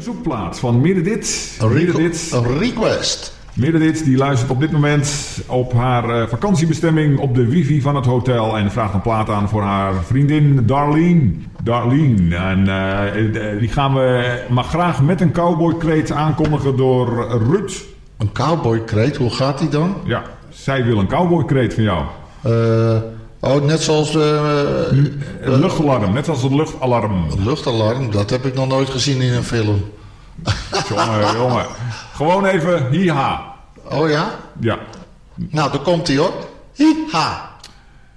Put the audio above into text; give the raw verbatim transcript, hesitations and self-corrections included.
verzoekplaat van Meredith. Een, requ- Meredith. een request. Meredith die luistert op dit moment op haar uh, vakantiebestemming op de wifi van het hotel en vraagt een plaat aan voor haar vriendin Darlene. Darlene. En uh, die gaan we maar graag met een cowboykreet aankondigen door Ruud. Een cowboykreet, hoe gaat die dan? Ja, zij wil een cowboykreet van jou. Uh, oh, net zoals... Uh, uh, een luchtalarm, net als het luchtalarm. Een luchtalarm, dat heb ik nog nooit gezien in een film. Jongen, jongen. Gewoon even hi-ha. Oh ja? Ja. Nou, daar komt hij hoor. Hi-ha.